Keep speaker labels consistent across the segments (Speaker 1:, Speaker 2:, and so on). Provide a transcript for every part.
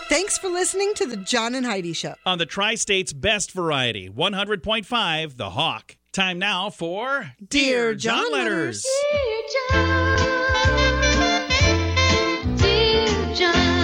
Speaker 1: Thanks for listening to the John and Heidi Show.
Speaker 2: On the Tri-State's best variety, 100.5, The Hawk. Time now for
Speaker 1: Dear John Letters.
Speaker 3: Dear John, Dear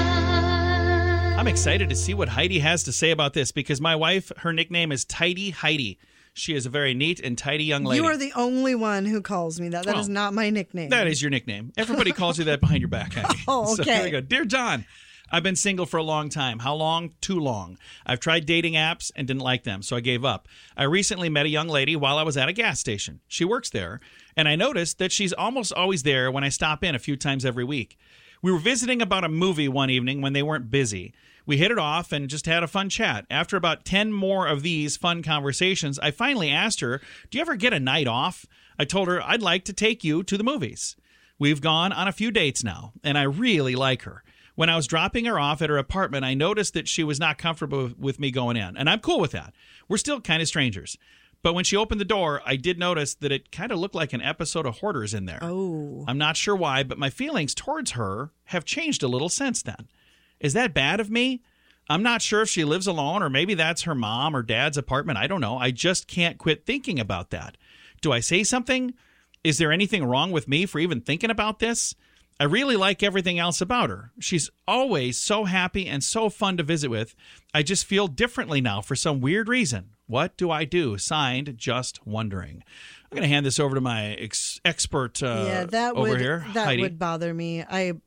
Speaker 3: John.
Speaker 2: I'm excited to see what Heidi has to say about this because my wife, her nickname is Tidy Heidi. She is a very neat and tidy young lady.
Speaker 1: You are the only one who calls me that. That is not my nickname.
Speaker 2: That is your nickname. Everybody calls you that behind your back, Heidi.
Speaker 1: Oh, okay.
Speaker 2: So here we go. Dear John, I've been single for a long time. How long? Too long. I've tried dating apps and didn't like them, so I gave up. I recently met a young lady while I was at a gas station. She works there, and I noticed that she's almost always there when I stop in a few times every week. We were visiting about a movie one evening when they weren't busy. We hit it off and just had a fun chat. After about 10 more of these fun conversations, I finally asked her, do you ever get a night off? I told her I'd like to take you to the movies. We've gone on a few dates now, and I really like her. When I was dropping her off at her apartment, I noticed that she was not comfortable with me going in, and I'm cool with that. We're still kind of strangers. But when she opened the door, I did notice that it kind of looked like an episode of Hoarders in there.
Speaker 1: Oh.
Speaker 2: I'm not sure why, but my feelings towards her have changed a little since then. Is that bad of me? I'm not sure if she lives alone or maybe that's her mom or dad's apartment. I don't know. I just can't quit thinking about that. Do I say something? Is there anything wrong with me for even thinking about this? I really like everything else about her. She's always so happy and so fun to visit with. I just feel differently now for some weird reason. What do I do? Signed, Just Wondering. I'm going to hand this over to my expert over here,
Speaker 1: That
Speaker 2: Heidi.
Speaker 1: would bother me.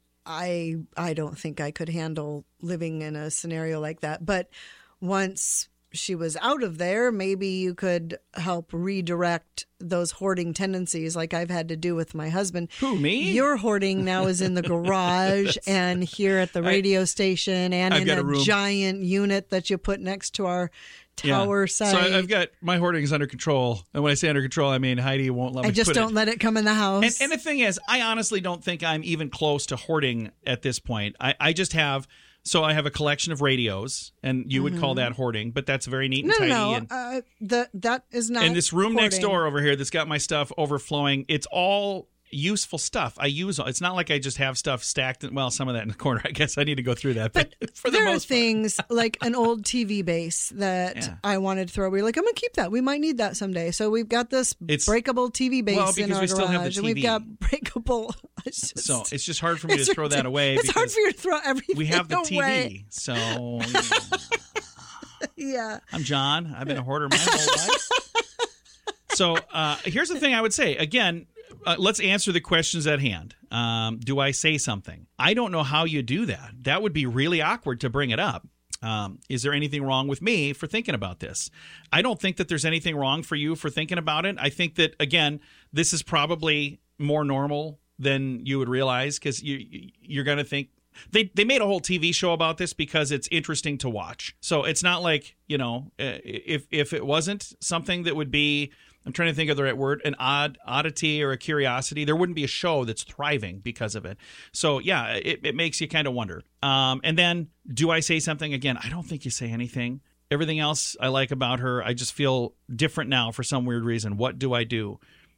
Speaker 1: I don't think I could handle living in a scenario like that. But once she was out of there, maybe you could help redirect those hoarding tendencies like I've had to do with my husband.
Speaker 2: Who, me?
Speaker 1: Your hoarding now is in the garage and here at the radio station and
Speaker 2: I've
Speaker 1: in
Speaker 2: got a room.
Speaker 1: giant unit that you put next to our tower site.
Speaker 2: So I've got my hoarding is under control. And when I say under control, I mean Heidi won't let me
Speaker 1: I just
Speaker 2: put
Speaker 1: don't let it come in the house.
Speaker 2: And the thing is, I honestly don't think I'm even close to hoarding at this point. I just have... So I have a collection of radios, and you would call that hoarding, but that's very neat and tidy.
Speaker 1: That is not.
Speaker 2: And this room next
Speaker 1: hoarding.
Speaker 2: door over here that's got my stuff overflowing, it's all useful stuff. I use it's not like I just have stuff stacked. Well, some of that in the corner. I guess I need to go through that. But for the
Speaker 1: there are
Speaker 2: most part.
Speaker 1: things like an old TV base that I wanted to throw. We were like, I'm going to keep that. We might need that someday. So we've got this breakable TV base in our
Speaker 2: we
Speaker 1: garage,
Speaker 2: still have the TV.
Speaker 1: and we've got breakable.
Speaker 2: So it's just hard for me to throw that away.
Speaker 1: It's hard for you to throw everything
Speaker 2: we have the TV.
Speaker 1: away.
Speaker 2: So
Speaker 1: yeah.
Speaker 2: I'm John. I've been a hoarder my whole life. So here's the thing I would say. Again, let's answer the questions at hand. Do I say something? I don't know how you do that. That would be really awkward to bring it up. Is there anything wrong with me for thinking about this? I don't think that there's anything wrong for you for thinking about it. I think that, again, this is probably more normal than you would realize because you're going to think. They made a whole TV show about this because it's interesting to watch. So it's not like, if it wasn't something that would be, I'm trying to think of the right word, an oddity or a curiosity, there wouldn't be a show that's thriving because of it. So, yeah, it makes you kind of wonder. And then, do I say something? Again, I don't think you say anything. Everything else I like about her, I just feel different now for some weird reason. What do I do?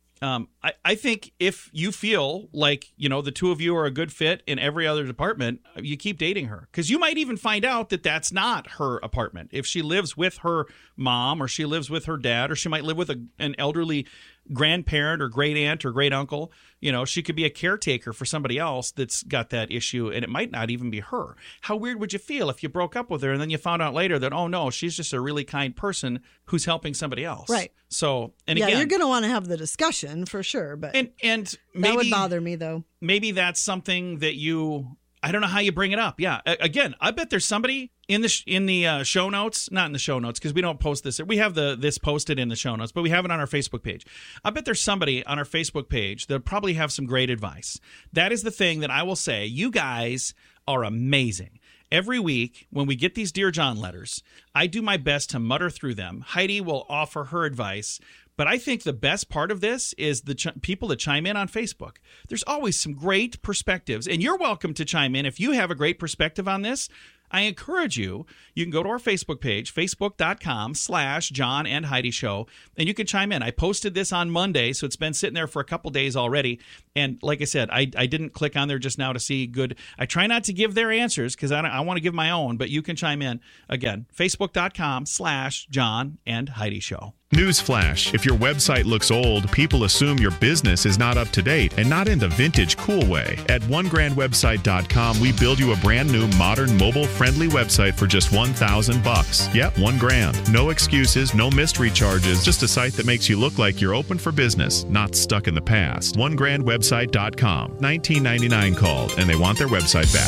Speaker 2: I think if you feel like, the two of you are a good fit in every other department, you keep dating her. Because you might even find out that that's not her apartment. If she lives with her mom or she lives with her dad or she might live with an elderly grandparent or great aunt or great uncle, she could be a caretaker for somebody else that's got that issue and it might not even be her. How weird would you feel if you broke up with her and then you found out later that, oh no, she's just a really kind person who's helping somebody else.
Speaker 1: Right.
Speaker 2: So, and
Speaker 1: yeah,
Speaker 2: again,
Speaker 1: you're going to want to have the discussion for sure, but
Speaker 2: and maybe,
Speaker 1: that would bother me though.
Speaker 2: Maybe that's something that I don't know how you bring it up. Yeah. Again, I bet there's somebody in the show notes, not in the show notes because we don't post this. We have this posted in the show notes, but we have it on our Facebook page. I bet there's somebody on our Facebook page that probably have some great advice. That is the thing that I will say. You guys are amazing. Every week when we get these Dear John letters, I do my best to mutter through them. Heidi will offer her advice. But I think the best part of this is the people that chime in on Facebook. There's always some great perspectives, and you're welcome to chime in. If you have a great perspective on this, I encourage you can go to our Facebook page, facebook.com/John and Heidi Show, and you can chime in. I posted this on Monday, so it's been sitting there for a couple days already. And like I said, I didn't click on there just now to see good. I try not to give their answers because I want to give my own, but you can chime in. Again, Facebook.com/John and Heidi Show.
Speaker 4: Newsflash, if your website looks old, people assume your business is not up to date and not in the vintage cool way. At onegrandwebsite.com, we build you a brand new, modern, mobile-friendly website for just $1,000. Yep, $1,000. No excuses, no mystery charges, just a site that makes you look like you're open for business, not stuck in the past. onegrandwebsite.com. $19.99 called, and they want their website back.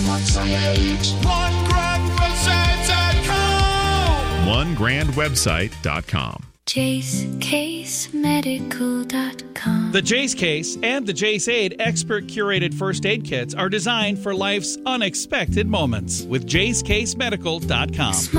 Speaker 4: onegrandwebsite.com.
Speaker 5: JaceCaseMedical.com.
Speaker 2: The Jace Case and the Jace Aid expert curated first aid kits are designed for life's unexpected moments with JaceCaseMedical.com.